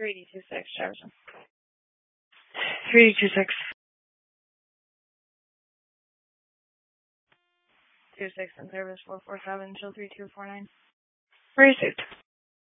3D26, Jefferson. 3D26. 26 in service 447 until 3249. Received.